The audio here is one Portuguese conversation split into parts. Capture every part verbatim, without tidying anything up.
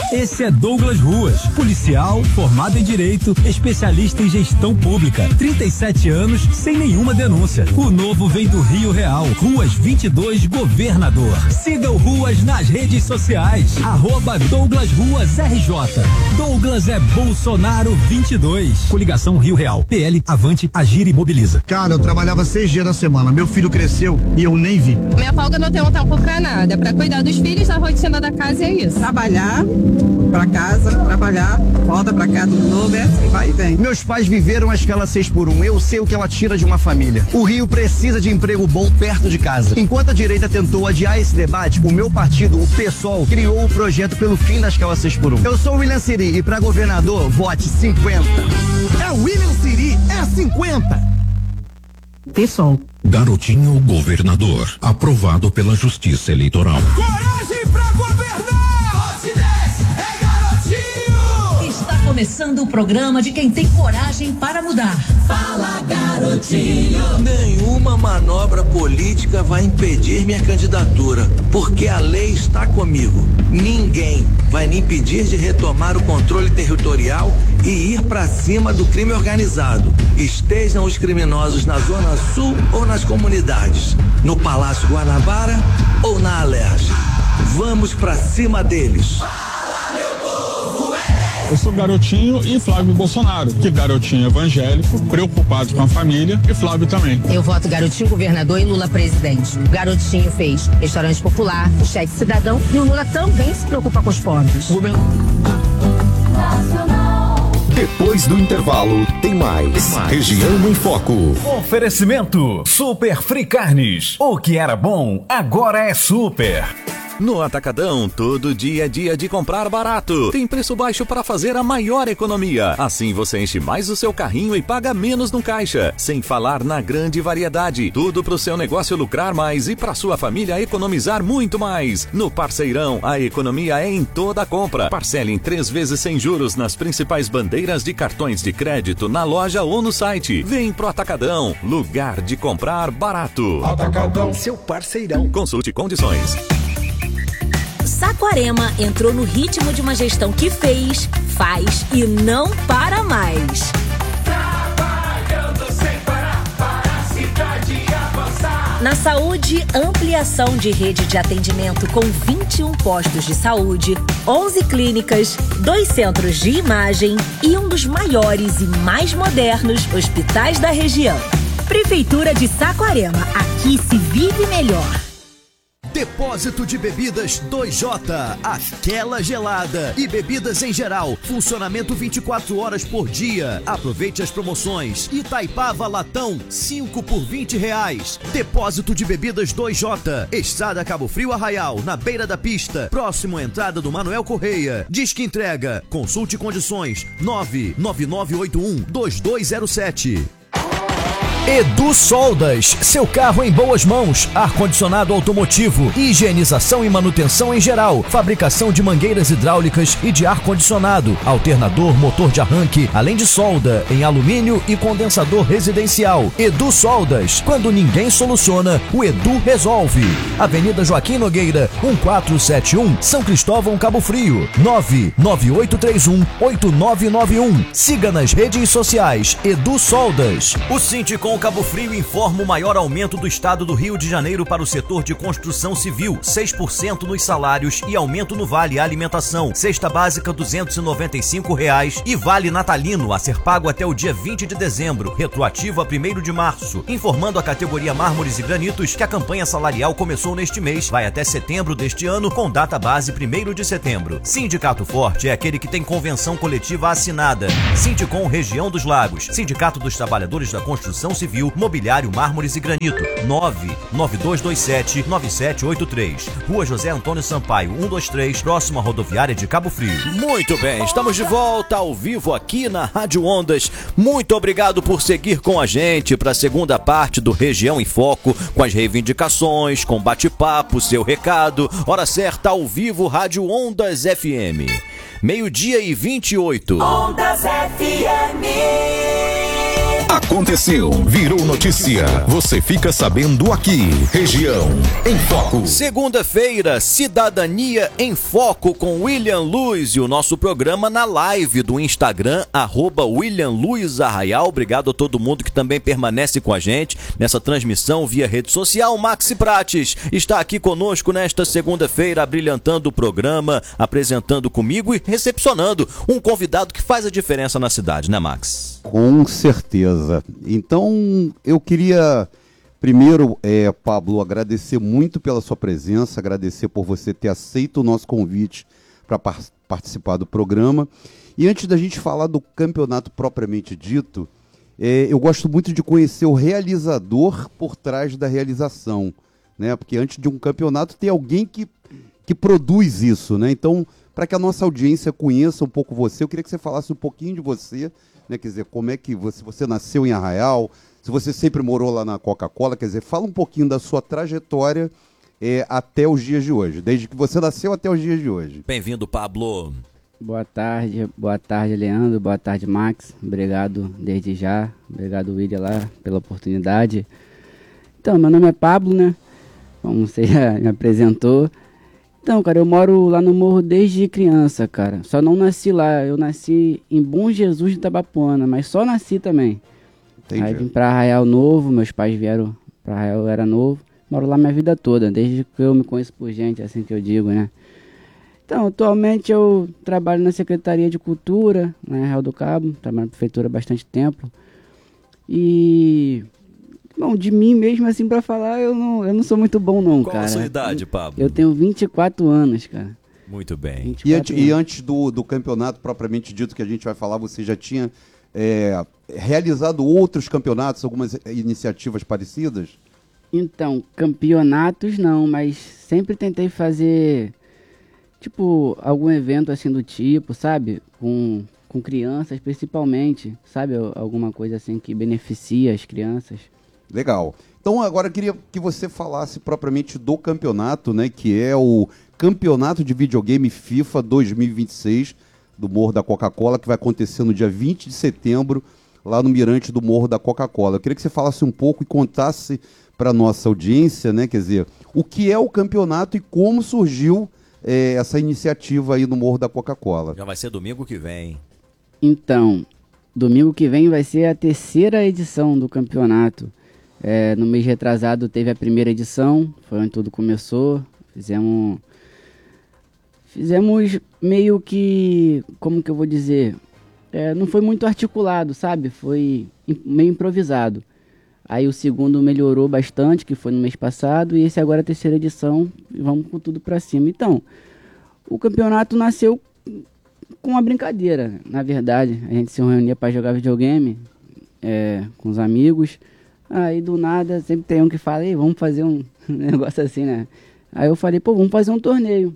Esse é Douglas Ruas, policial, formado em Direito, especialista em gestão pública, trinta e sete anos, sem nenhuma denúncia. O novo vem do Rio Real, Ruas vinte e dois, Governador. Siga o Ruas nas redes sociais, arroba Douglas Ruas R J. Douglas é Bolsonaro vinte e dois. Coligação Rio Real, P L, Avante, Agir e Mobiliza. Cara, eu trabalhava seis dias na semana, meu filho cresceu e eu nem vi. Minha folga não tem um tempo pra nada, é pra cuidar dos filhos, da rotina da casa e é isso. Trabalhar, pra casa, trabalhar, volta pra casa de novo, é assim, vai e vem. Meus pais viveram a escala seis por um, eu sei o que ela tira de uma família. O Rio precisa de emprego bom perto de casa. Enquanto a direita tentou adiar esse debate, o meu partido, o PSOL, criou o projeto pelo fim da escala seis por um. Eu sou o William Siri e pra governador, vote cinquenta. É o William Siri, é cinquenta. PSOL. Garotinho Governador, aprovado pela Justiça Eleitoral. Coragem pra governar! Vote dez, é Garotinho! Está começando o programa de quem tem coragem para mudar. Fala, Garotinho! Nenhuma manobra política vai impedir minha candidatura, porque a lei está comigo. Ninguém vai me impedir de retomar o controle territorial e ir para cima do crime organizado. Estejam os criminosos na Zona Sul ou nas comunidades, no Palácio Guanabara ou na Alerj. Vamos para cima deles. Eu sou Garotinho e Flávio Bolsonaro, que Garotinho evangélico, preocupado com a família, e Flávio também. Eu voto Garotinho governador e Lula presidente. O Garotinho fez restaurante popular, o cheque cidadão, e o Lula também se preocupa com os pobres. Depois do intervalo, tem mais. Tem mais. Região em Foco. Oferecimento Super Free Carnes. O que era bom, agora é super. No Atacadão, todo dia é dia de comprar barato. Tem preço baixo para fazer a maior economia. Assim você enche mais o seu carrinho e paga menos no caixa. Sem falar na grande variedade. Tudo para o seu negócio lucrar mais e para sua família economizar muito mais. No Parceirão, a economia é em toda a compra. Parcele em três vezes sem juros nas principais bandeiras de cartões de crédito na loja ou no site. Vem pro Atacadão, lugar de comprar barato. Atacadão, seu parceirão. Consulte condições. Saquarema entrou no ritmo de uma gestão que fez, faz e não para mais. Trabalhando sem parar para a cidade avançar. Na saúde, ampliação de rede de atendimento com vinte e um postos de saúde, onze clínicas, dois centros de imagem e um dos maiores e mais modernos hospitais da região. Prefeitura de Saquarema, aqui se vive melhor. Depósito de Bebidas dois J, aquela gelada e bebidas em geral. Funcionamento vinte e quatro horas por dia. Aproveite as promoções. Itaipava Latão, cinco por vinte reais. Depósito de Bebidas dois J, Estrada Cabo Frio Arraial, na beira da pista, próximo à entrada do Manuel Correia. Disque entrega. Consulte condições. nove nove nove oito um dois dois zero sete. Edu Soldas, seu carro em boas mãos, ar-condicionado automotivo, higienização e manutenção em geral, fabricação de mangueiras hidráulicas e de ar-condicionado, alternador, motor de arranque, além de solda em alumínio e condensador residencial. Edu Soldas, quando ninguém soluciona, o Edu resolve. Avenida Joaquim Nogueira, um quatro sete um, São Cristóvão, Cabo Frio, nove nove oito três um oito nove nove um. Siga nas redes sociais, Edu Soldas. O Sinticom Cabo Frio informa o maior aumento do estado do Rio de Janeiro para o setor de construção civil, seis por cento nos salários e aumento no Vale Alimentação. Cesta básica duzentos e noventa e cinco reais e Vale Natalino a ser pago até o dia vinte de dezembro, retroativo a primeiro de março. Informando a categoria Mármores e Granitos que a campanha salarial começou neste mês, vai até setembro deste ano, com data base primeiro de setembro. Sindicato Forte é aquele que tem convenção coletiva assinada. Sinticom Região dos Lagos, Sindicato dos Trabalhadores da Construção Civil, Mobiliário, Mármores e Granito, nove nove dois dois sete nove sete oito três. Rua José Antônio Sampaio, cento e vinte e três, próximo à rodoviária de Cabo Frio. Muito bem, estamos de volta ao vivo aqui na Rádio Ondas. Muito obrigado por seguir com a gente para a segunda parte do Região em Foco, com as reivindicações, com bate-papo, seu recado. Hora certa ao vivo, Rádio Ondas F M. Meio-dia e vinte e oito. Ondas F M. Aconteceu, virou notícia. Você fica sabendo aqui. Região em Foco. Segunda-feira, Cidadania em Foco com William Luiz e o nosso programa na live do Instagram, arroba William Luiz Arraial. Obrigado a todo mundo que também permanece com a gente nessa transmissão via rede social. Maxi Prates está aqui conosco nesta segunda-feira, abrilhantando o programa, apresentando comigo e recepcionando um convidado que faz a diferença na cidade, né, Max? Com certeza. Então, eu queria primeiro, é, Pablo, agradecer muito pela sua presença, agradecer por você ter aceito o nosso convite para par- participar do programa. E antes da gente falar do campeonato propriamente dito, é, eu gosto muito de conhecer o realizador por trás da realização, né? Porque antes de um campeonato tem alguém que, que produz isso, né? Então, para que a nossa audiência conheça um pouco você, eu queria que você falasse um pouquinho de você, né? Quer dizer, como é que você, você nasceu em Arraial, se você sempre morou lá na Coca-Cola, quer dizer, fala um pouquinho da sua trajetória é, até os dias de hoje, desde que você nasceu até os dias de hoje. Bem-vindo, Pablo. Boa tarde, boa tarde, Leandro, boa tarde, Max, obrigado desde já, obrigado, William, lá, pela oportunidade. Então, meu nome é Pablo, né, como você já me apresentou. Então, cara, eu moro lá no Morro desde criança, cara. Só não nasci lá, eu nasci em Bom Jesus de Itabapoana, mas só nasci também. Entendi. Aí vim pra Arraial Novo, meus pais vieram pra Arraial, eu era novo. Moro lá minha vida toda, desde que eu me conheço por gente, assim que eu digo, né. Então, atualmente eu trabalho na Secretaria de Cultura, na Arraial do Cabo, trabalho na Prefeitura há bastante tempo. E... Bom, de mim mesmo, assim, pra falar, eu não, eu não sou muito bom, não, Qual cara. Qual a sua idade, Pablo? Eu tenho vinte e quatro anos, cara. Muito bem. E, antes, e antes do, do campeonato propriamente dito que a gente vai falar, você já tinha é, realizado outros campeonatos, algumas iniciativas parecidas? Então, campeonatos não, mas sempre tentei fazer, tipo, algum evento assim do tipo, sabe? Com, com crianças, principalmente, sabe? Alguma coisa assim que beneficia as crianças. Legal. Então agora eu queria que você falasse propriamente do campeonato, né, que é o Campeonato de Videogame FIFA dois mil e vinte e seis do Morro da Coca-Cola, que vai acontecer no dia vinte de setembro, lá no Mirante do Morro da Coca-Cola. Eu queria que você falasse um pouco e contasse para nossa audiência, né, quer dizer, o que é o campeonato e como surgiu é, essa iniciativa aí no Morro da Coca-Cola. Já vai ser domingo que vem. Então, domingo que vem vai ser a terceira edição do campeonato. É, no mês retrasado teve a primeira edição, foi onde tudo começou. Fizemos, fizemos meio que, como que eu vou dizer, é, não foi muito articulado, sabe? Foi meio improvisado. Aí o segundo melhorou bastante, que foi no mês passado, e esse agora é a terceira edição, e vamos com tudo pra cima. Então, o campeonato nasceu com uma brincadeira, na verdade. A gente se reunia para jogar videogame é, com os amigos. Aí do nada, sempre tem um que fala, ei, vamos fazer um negócio assim, né? Aí eu falei, pô, vamos fazer um torneio.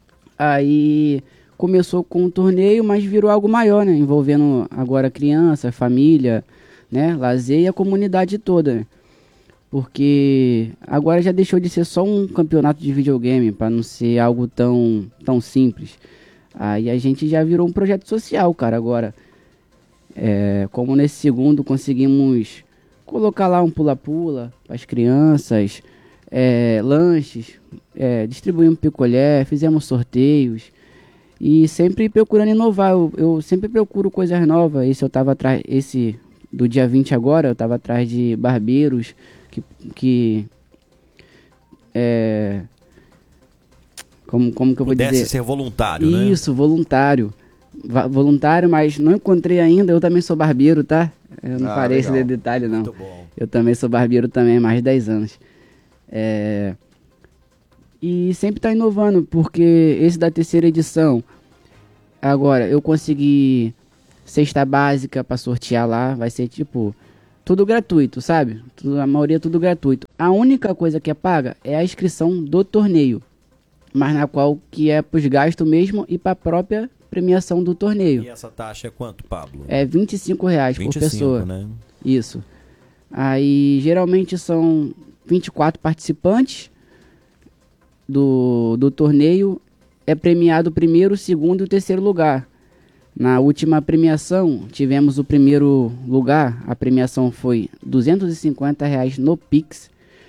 Aí começou com um torneio, mas virou algo maior, né? Envolvendo agora criança, família, né? Lazer e a comunidade toda, né? Porque agora já deixou de ser só um campeonato de videogame, para não ser algo tão, tão simples. Aí a gente já virou um projeto social, cara, agora. É, como nesse segundo conseguimos colocar lá um pula-pula para as crianças, é, lanches, é, distribuímos um picolé, fizemos sorteios e sempre procurando inovar. Eu, eu sempre procuro coisas novas. Esse eu tava atrás, esse do dia vinte agora, eu tava atrás de barbeiros que, que é, como, como que eu vou Pudesse dizer? ser voluntário, né? Isso, voluntário. Va- voluntário, mas não encontrei ainda. Eu também sou barbeiro, tá? Eu não Ah, parei legal. esse detalhe, não. Muito bom. Eu também sou barbeiro também há mais de dez anos. É... E sempre tá inovando, porque esse da terceira edição, agora, eu consegui cesta básica para sortear lá. Vai ser, tipo, tudo gratuito, sabe? Tudo, a maioria tudo gratuito. A única coisa que é paga é a inscrição do torneio, mas na qual que é pros gastos mesmo e para a própria premiação do torneio. E essa taxa é quanto, Pablo? É vinte e cinco reais vinte e cinco, por pessoa. né? Isso. Aí geralmente são vinte e quatro participantes do, do torneio. É premiado o primeiro, o segundo e o terceiro lugar. Na última premiação, tivemos o primeiro lugar. A premiação foi duzentos e cinquenta reais no Pix.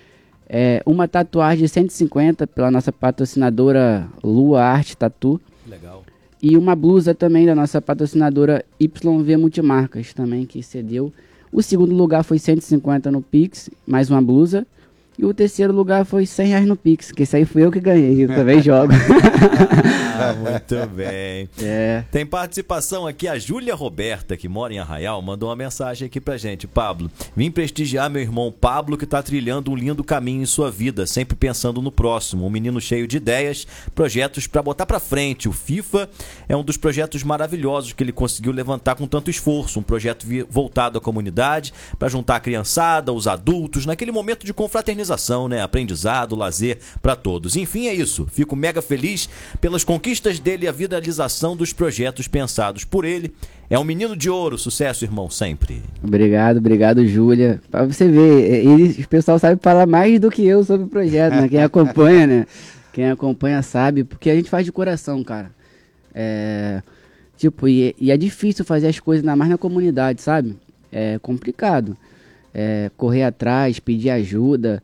É, uma tatuagem de cento e cinquenta pela nossa patrocinadora Lua Arte Tatu. Legal. E uma blusa também da nossa patrocinadora Y V Multimarcas, também que cedeu. O segundo lugar foi cento e cinquenta no Pix, mais uma blusa. E o terceiro lugar foi cem reais no Pix, que esse aí fui eu que ganhei, eu também jogo. Ah, muito bem. É. Tem participação aqui, a Júlia Roberta, que mora em Arraial, mandou uma mensagem aqui pra gente. Pablo, vim prestigiar meu irmão Pablo, que tá trilhando um lindo caminho em sua vida, sempre pensando no próximo. Um menino cheio de ideias, projetos pra botar pra frente. O FIFA é um dos projetos maravilhosos que ele conseguiu levantar com tanto esforço. Um projeto voltado à comunidade, pra juntar a criançada, os adultos, naquele momento de confraternização, né? Aprendizado, lazer para todos. Enfim, é isso. Fico mega feliz pelas conquistas dele e a viralização dos projetos pensados por ele. É um menino de ouro. Sucesso, irmão, sempre. Obrigado, obrigado, Júlia. Pra você ver, ele, o pessoal sabe falar mais do que eu sobre o projeto, né? Quem acompanha, né? Quem acompanha sabe, porque a gente faz de coração, cara. É... Tipo, e, e é difícil fazer as coisas, ainda mais na comunidade, sabe? É complicado. É, correr atrás, pedir ajuda.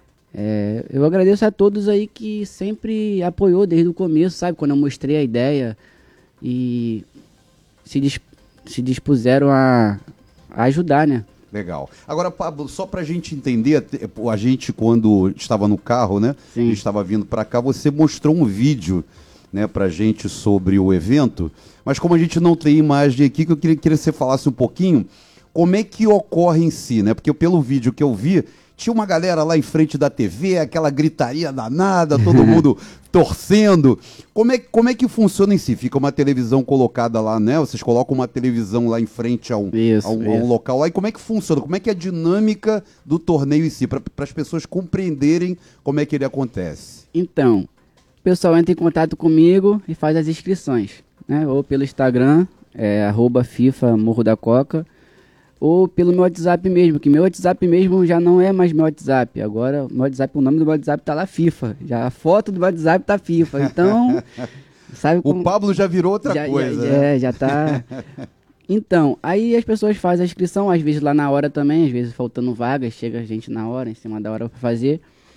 É, eu agradeço a todos aí que sempre apoiou desde o começo, sabe? Quando eu mostrei a ideia e se, dis se dispuseram a, a ajudar, né? Legal. Agora, Pablo, só pra gente entender, a gente quando estava no carro, né? Sim. A gente estava vindo pra cá, você mostrou um vídeo, né, pra gente sobre o evento, mas como a gente não tem imagem aqui, que eu queria, queria que você falasse um pouquinho como é que ocorre em si, né? Porque pelo vídeo que eu vi, tinha uma galera lá em frente da T V, aquela gritaria danada, todo mundo torcendo. Como é, como é que funciona em si? Fica uma televisão colocada lá, né? Vocês colocam uma televisão lá em frente a um, isso, a um, a um local lá. E como é que funciona? Como é que é a dinâmica do torneio em si? Para as pessoas compreenderem como é que ele acontece. Então, o pessoal entra em contato comigo e faz as inscrições, né? Ou pelo Instagram, é, arroba FIFA Morro da Coca, ou pelo meu WhatsApp mesmo, que meu WhatsApp mesmo já não é mais meu WhatsApp. Agora, meu WhatsApp, o nome do meu WhatsApp tá lá FIFA. Já a foto do meu WhatsApp tá FIFA. Então, sabe como... O Pablo já virou outra já, coisa. Já, né? É, já tá... Então, aí as pessoas fazem a inscrição, às vezes lá na hora também, às vezes faltando vagas, chega a gente na hora, em cima da hora pra fazer.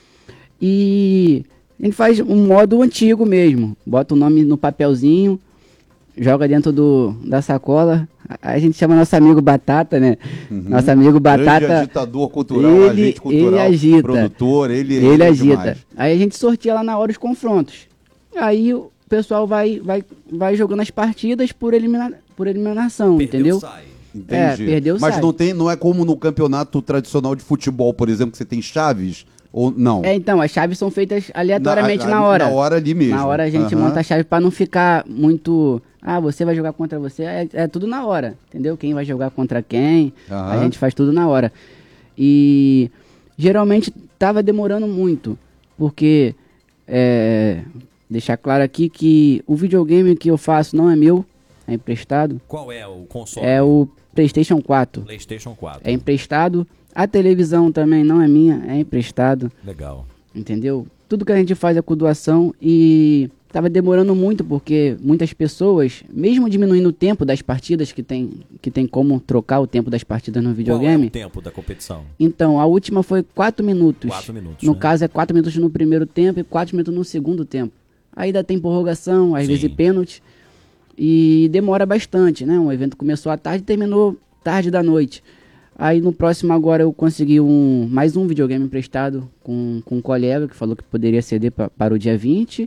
E a gente faz um modo antigo mesmo. Bota o nome no papelzinho, joga dentro do, da sacola. A gente chama nosso amigo Batata, né? Uhum. Nosso amigo Batata. Grande agitador cultural, ele, agente cultural, ele agita, produtor, ele, ele, ele é agita. Demais. Aí a gente sorteia lá na hora os confrontos. Aí o pessoal vai, vai, vai jogando as partidas por, elimina, por eliminação, Perdeu, entendeu? Sai. Entendi. É, perdeu, Mas sai. não tem, não é como no campeonato tradicional de futebol, por exemplo, que você tem chaves, ou não? É, então, as chaves são feitas aleatoriamente na, na, na hora. Na hora ali mesmo. Na hora a gente uhum. monta a chave pra não ficar muito... Ah, você vai jogar contra você, é, é tudo na hora, entendeu? Quem vai jogar contra quem, uhum. a gente faz tudo na hora. E geralmente tava demorando muito, porque, é, deixar claro aqui que o videogame que eu faço não é meu, é emprestado. Qual é o console? É o PlayStation quatro. PlayStation quatro. É emprestado. A televisão também não é minha, é emprestado. Legal. Entendeu? Tudo que a gente faz é com doação e... Tava demorando muito, porque muitas pessoas, mesmo diminuindo o tempo das partidas, que tem, que tem como trocar o tempo das partidas no videogame... Qual é o tempo da competição? Então, a última foi quatro minutos. quatro minutos, No né? caso, é quatro minutos no primeiro tempo e quatro minutos no segundo tempo. Aí ainda tem prorrogação, às Sim. vezes pênalti. E demora bastante, né? O evento começou à tarde e terminou tarde da noite. Aí no próximo agora eu consegui um, mais um videogame emprestado com, com um colega que falou que poderia ceder pra, para o dia vinte.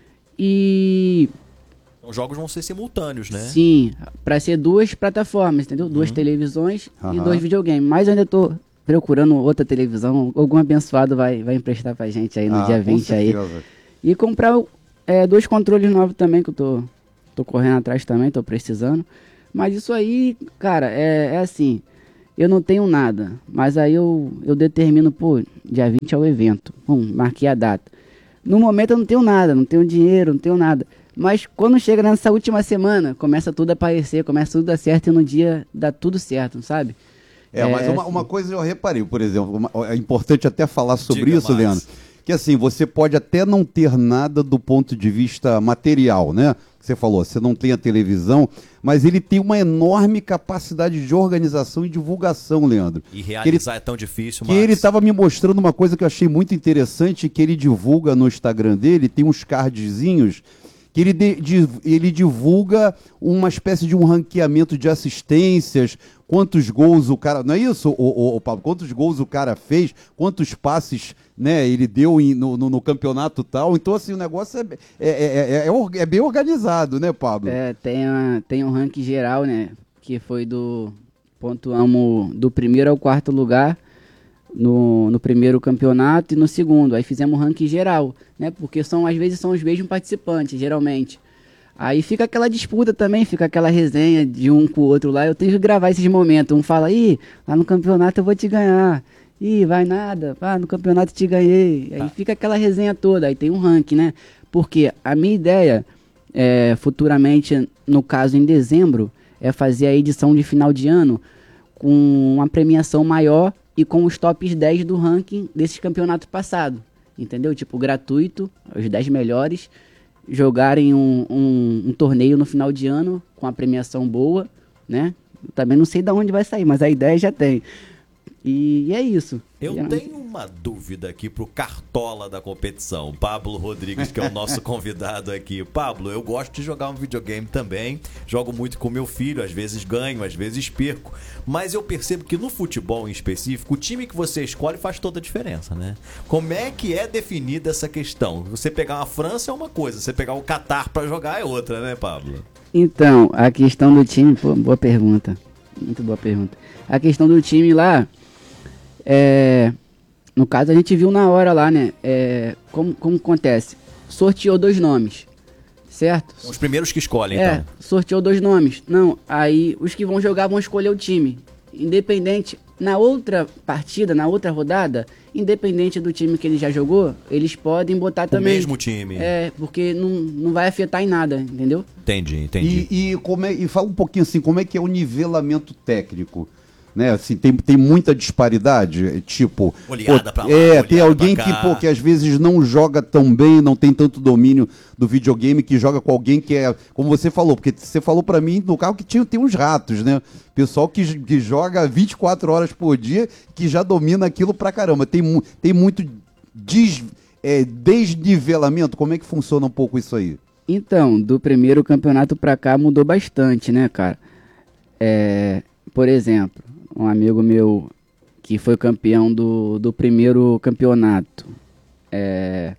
E... Os jogos vão ser simultâneos, né? Sim, para ser duas plataformas, entendeu? Duas Uhum. televisões Uhum. e dois videogames. Mas eu ainda tô procurando outra televisão. Algum abençoado vai, vai emprestar pra gente aí no Ah, dia com vinte aí. certeza. E comprar é, dois controles novos também, que eu tô, tô correndo atrás também, tô precisando. Mas isso aí, cara, é, é assim... Eu não tenho nada, mas aí eu, eu determino, pô, dia vinte é o evento. Pum, marquei a data. No momento eu não tenho nada, não tenho dinheiro, não tenho nada. Mas quando chega nessa última semana, começa tudo a aparecer, começa tudo a dar certo e no dia dá tudo certo, sabe? É, mas É, uma, uma coisa eu reparei, por exemplo, uma- é importante até falar sobre Diga isso, mais. Leandro, que assim, você pode até não ter nada do ponto de vista material, né? você falou, você não tem a televisão, mas ele tem uma enorme capacidade de organização e divulgação, Leandro. E Que ele- realizar é tão difícil, que mas... ele estava me mostrando uma coisa que eu achei muito interessante, que ele divulga no Instagram dele, tem uns cardzinhos, que ele, de- de- ele divulga uma espécie de um ranqueamento de assistências, quantos gols o cara... Não é isso, o, o, Pablo? Quantos gols o cara fez, quantos passes, né, ele deu em- no, no- no campeonato tal. Então, assim, o negócio é, é, é, é- é or- é bem organizado, né, Pablo? É, tem, a, tem um ranking geral, né? Que foi do... Pontuamos do primeiro ao quarto lugar no, no primeiro campeonato e no segundo. Aí fizemos um ranking geral, né? Porque são, às vezes são os mesmos participantes, geralmente. Aí fica aquela disputa também, fica aquela resenha de um com o outro lá. Eu tenho que gravar esses momentos. Um fala, ih, lá no campeonato eu vou te ganhar. Ih, vai nada. Ah, no campeonato te ganhei. Aí fica aquela resenha toda. Aí tem um ranking, né? Porque a minha ideia, é, futuramente, no caso em dezembro, é fazer a edição de final de ano com uma premiação maior e com os tops dez do ranking desses campeonatos passados. Entendeu? Tipo, gratuito, os dez melhores jogarem um, um, um torneio no final de ano com a premiação boa, né? Eu também não sei de onde vai sair, mas a ideia já tem. E, e é isso. Eu E é- tenho uma dúvida aqui pro cartola da competição, Pablo Rodrigues, que é o nosso convidado aqui. Pablo, eu gosto de jogar um videogame também, jogo muito com meu filho, às vezes ganho, às vezes perco, mas eu percebo que no futebol em específico, o time que você escolhe faz toda a diferença, né? Como é que é definida essa questão? Você pegar uma França é uma coisa, você pegar o Catar pra jogar é outra, né, Pablo? Então, a questão do time, pô, boa pergunta. Muito boa pergunta. A questão do time lá, é, no caso a gente viu na hora lá, né? É, como, como acontece? Sorteou dois nomes, certo? São os primeiros que escolhem, É, então. sorteou dois nomes. Não, aí os que vão jogar vão escolher o time. Independente, na outra partida, na outra rodada, independente do time que ele já jogou, eles podem botar O também. mesmo time. É, porque não, não vai afetar em nada, entendeu? Entendi, entendi. E, e, como é, e fala um pouquinho assim, como é que é o nivelamento técnico? Né? Assim, tem, tem muita disparidade, é, tipo... Olhada pô, pra lá, é, olhada tem alguém pra que, cá. pô, que às vezes não joga tão bem, não tem tanto domínio do videogame, que joga com alguém que é, como você falou, porque você falou pra mim no carro que tinha, tem uns ratos, né? Pessoal que, que joga vinte e quatro horas por dia, que já domina aquilo pra caramba. Tem, mu- tem muito des, é, desnivelamento, como é que funciona um pouco isso aí? Então, do primeiro campeonato pra cá mudou bastante, né, cara? É, por exemplo, um amigo meu que foi campeão do, do primeiro campeonato, é,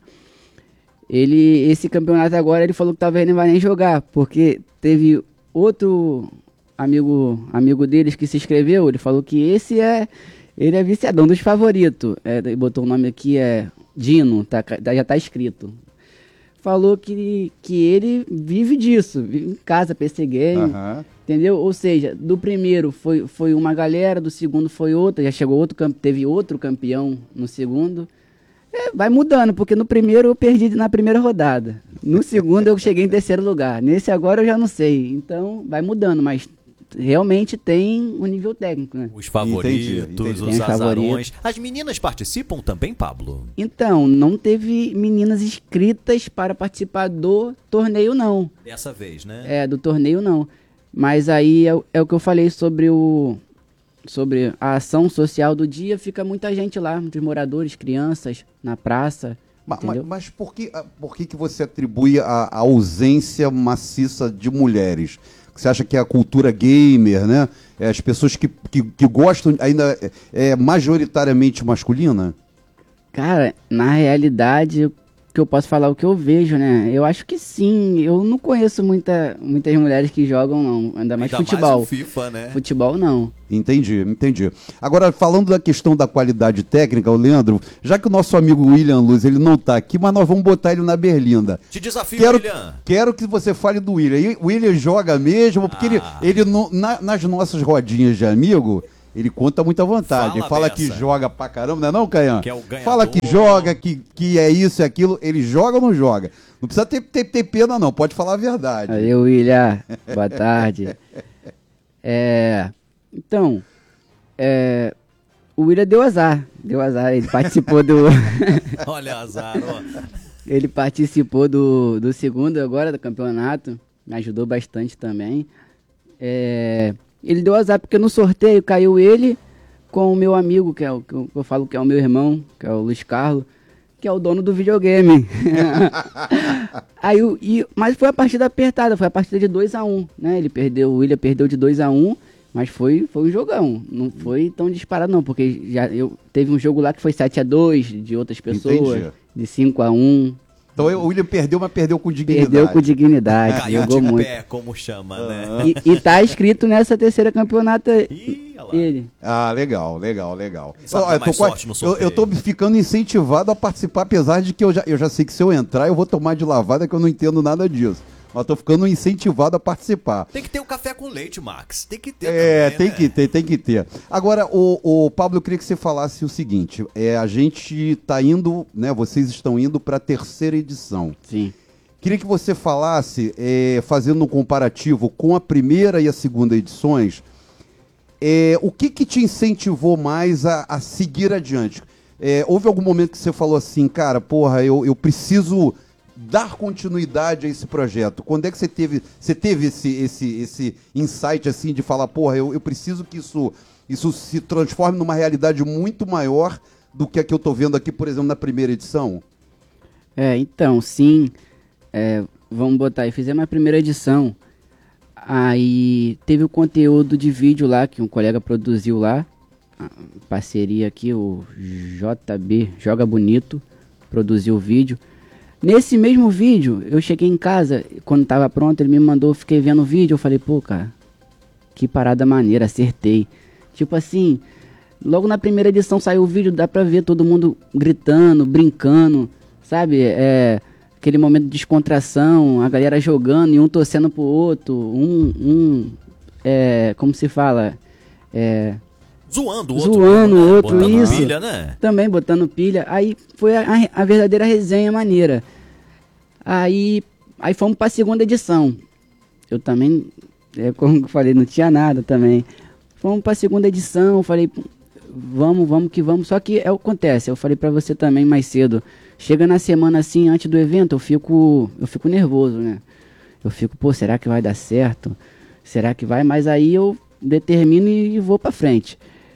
ele, esse campeonato agora, ele falou que talvez não vai nem jogar, porque teve outro amigo, amigo deles que se inscreveu, ele falou que esse é, ele é viciadão dos favoritos, é, ele botou o nome aqui, é Dino, tá, tá- já tá escrito. Falou que, que ele vive disso, vive em casa, P C Game, Aham. entendeu? Ou seja, do primeiro foi, foi uma galera, do segundo foi outra, já chegou outro, campe- teve outro campeão no segundo. É, vai mudando, porque no primeiro eu perdi na primeira rodada, no segundo eu cheguei em terceiro lugar, nesse agora eu já não sei, então vai mudando, mas realmente tem um nível técnico, né? Os favoritos, Entendi, entendi. os Tem os azarões. favoritos. As meninas participam também, Pablo? Então, não teve meninas inscritas para participar do torneio, não. Dessa vez, né? É, do torneio não. Mas aí é, o- é o que eu falei sobre o sobre a ação social do dia, fica muita gente lá, muitos moradores, crianças, na praça, Ma- ma- entendeu? Mas, por, que, a- por que, que você atribui a, a ausência maciça de mulheres? Você acha que é a cultura gamer, né? É, as pessoas que, que, que gostam ainda é, é majoritariamente masculina? Cara, na realidade, o que eu posso falar o que eu vejo, né? Eu acho que sim. Eu não conheço muita, muitas mulheres que jogam, não. Ainda mais Ainda mais futebol. o FIFA, né? Futebol, não. Entendi, entendi. Agora, falando da questão da qualidade técnica, o Leandro, já que o nosso amigo William Luz, ele não tá aqui, mas nós vamos botar ele na berlinda. Te desafio, Quero, William. quero que você fale do William. E o William joga mesmo, porque Ah. ele, ele no- na- nas nossas rodinhas de amigo, ele conta muita vantagem. Fala Fala dessa. que joga pra caramba, não é não, Caian? Que é o ganhador. Fala que joga, que, que é isso e aquilo. Ele joga ou não joga? Não precisa ter, ter, ter pena, não. Pode falar a verdade. Aí, William, boa tarde. É, então, é, o William deu azar, deu azar, ele participou do... Olha azar, ó. Ele participou do, do segundo agora, do campeonato, me ajudou bastante também. É, ele deu azar porque no sorteio caiu ele com o meu amigo, que é o que eu, eu falo que é o meu irmão, que é o Luiz Carlos, que é o dono do videogame. Aí, o- e, mas foi a partida apertada, foi a partida de dois a um, né? Ele perdeu, o William perdeu de dois a um, mas foi, foi um jogão. Não foi tão disparado não, porque já eu, teve um jogo lá que foi sete a dois de outras pessoas, Entendi. de cinco a um. Então o William perdeu, mas perdeu com dignidade. Perdeu com dignidade, Caiu jogou de muito. pé, como chama, né? E, e tá escrito nessa terceira campeonato ele. Ah, legal, legal, legal. Sabe Ó, dar eu, tô mais quase- sorte no eu, sorteio. eu tô ficando incentivado a participar, apesar de que eu já, eu já sei que se eu entrar eu vou tomar de lavada, que eu não entendo nada disso. Mas tô ficando incentivado a participar. Tem que ter o café com leite, Max. Tem que ter É, também, tem né? que ter, tem que ter. Agora, o, o Pablo, eu queria que você falasse o seguinte: é, a gente tá indo, né? Vocês estão indo para a terceira edição. Sim. Queria que você falasse, é, fazendo um comparativo com a primeira e a segunda edições, é, o que que te incentivou mais a, a seguir adiante? É, houve algum momento que você falou assim, cara, porra, eu, eu preciso dar continuidade a esse projeto? Quando é que você teve, você teve esse, esse, esse insight assim de falar, porra, eu, eu preciso que isso, isso se transforme numa realidade muito maior do que a que eu tô vendo aqui, por exemplo, na primeira edição? É, então, sim. É, vamos botar aí, fizemos a primeira edição. Aí teve o conteúdo de vídeo lá que um colega produziu lá. a Parceria aqui, o J B Joga Bonito, produziu o vídeo. Nesse mesmo vídeo, eu cheguei em casa, quando tava pronto, ele me mandou, fiquei vendo o vídeo, eu falei, pô, cara, que parada maneira, acertei. Tipo assim, logo na primeira edição saiu o vídeo, dá pra ver todo mundo gritando, brincando, sabe? É, aquele momento de descontração, a galera jogando e um torcendo pro outro, um, um é, como se fala? É, Zoando o outro. zoando o né? outro, Botando isso. pilha, né? Também botando pilha. Aí foi a, a verdadeira resenha maneira. Aí, aí fomos pra segunda edição. Eu também, é, como eu falei, não tinha nada também. Fomos pra segunda edição, falei, "Pô, vamos, vamos que vamos." Só que é o que acontece, eu falei pra você também mais cedo. Chega na semana assim, antes do evento, eu fico, eu fico nervoso, né? Eu fico, pô, será que vai dar certo? Será que vai? Mas aí eu determino e, e vou pra frente.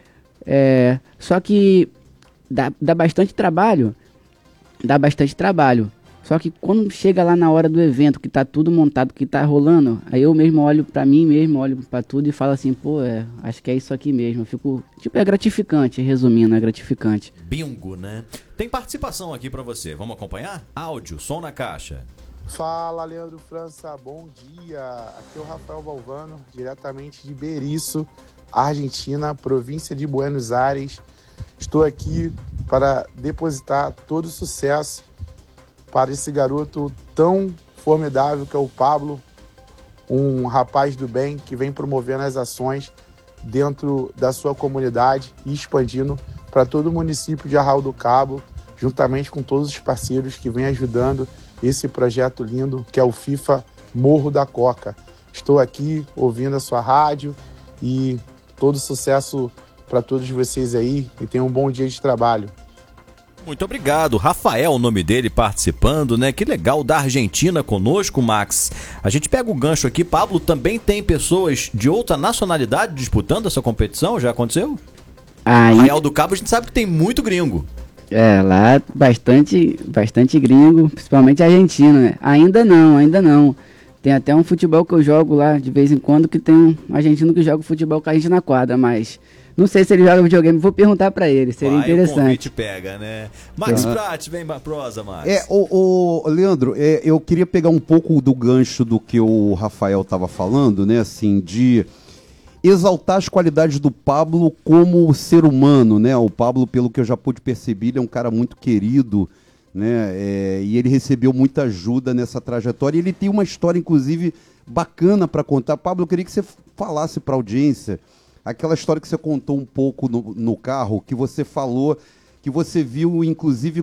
É, só que dá, dá bastante trabalho, dá bastante trabalho. Só que quando chega lá na hora do evento, que tá tudo montado, que tá rolando, aí eu mesmo olho pra mim mesmo, olho pra tudo e falo assim, pô, é, acho que é isso aqui mesmo. Eu fico, tipo, é gratificante, resumindo, é gratificante. Bingo, né? Tem participação aqui pra você. Vamos acompanhar? Áudio, som na caixa. Fala, Leandro França, bom dia. Aqui é o Rafael Valvano, diretamente de Berisso, Argentina, província de Buenos Aires. Estou aqui para depositar todo o sucesso para esse garoto tão formidável que é o Pablo, um rapaz do bem que vem promovendo as ações dentro da sua comunidade e expandindo para todo o município de Arraial do Cabo, juntamente com todos os parceiros que vêm ajudando esse projeto lindo que é o FIFA Morro da Coca. Estou aqui ouvindo a sua rádio e todo sucesso para todos vocês aí e tenham um bom dia de trabalho. Muito obrigado. Rafael, o nome dele, participando, né? Que legal, da Argentina conosco, Max. A gente pega o gancho aqui. Pablo, também tem pessoas de outra nacionalidade disputando essa competição? Já aconteceu? Aí, Arraial do Cabo, a gente sabe que tem muito gringo. é, lá bastante, bastante gringo, principalmente argentino, né? Ainda não, ainda não. Tem até um futebol que eu jogo lá de vez em quando que tem um argentino que joga futebol com a gente na quadra, mas não sei se ele joga videogame, vou perguntar pra ele, seria Vai, o interessante. convite pega, né? Max Uhum. Prat, vem pra prosa, Max. É, o, o Leandro, é, eu queria pegar um pouco do gancho do que o Rafael estava falando, né, assim, de exaltar as qualidades do Pablo como ser humano, né? O Pablo, pelo que eu já pude perceber, ele é um cara muito querido, né? É, e ele recebeu muita ajuda nessa trajetória. E ele tem uma história, inclusive, bacana para contar. Pablo, eu queria que você falasse para a audiência aquela história que você contou um pouco no, no carro, que você falou que você viu, inclusive,